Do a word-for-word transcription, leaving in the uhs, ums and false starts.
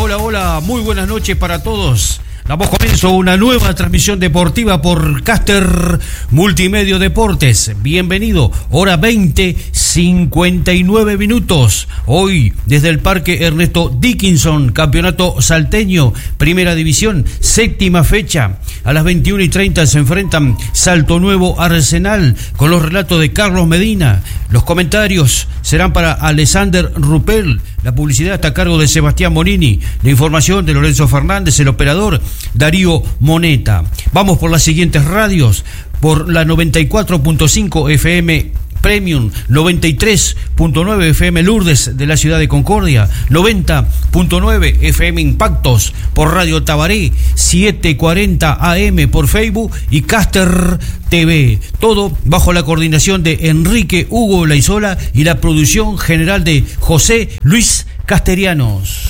Hola, hola, muy buenas noches para todos. Damos comienzo a una nueva transmisión deportiva por Caster Multimedia Deportes. Bienvenido, hora veinte, cincuenta y nueve minutos. Hoy, desde el Parque Ernesto Dickinson, Campeonato Salteño, Primera División, séptima fecha. A las veintiuna y treinta se enfrentan Salto Nuevo Arsenal, con los relatos de Carlos Medina. Los comentarios serán para Alexander Rupel. La publicidad está a cargo de Sebastián Monini. La información de Lorenzo Fernández, el operador Darío Moneta. Vamos por las siguientes radios. Por la noventa y cuatro punto cinco F M Premium, noventa y tres punto nueve F M Lourdes de la ciudad de Concordia, noventa punto nueve F M Impactos por Radio Tabaré, setecientos cuarenta A M por Facebook y Caster T V. Todo bajo la coordinación de Enrique Hugo Laizola y la producción general de José Luis Casterianos.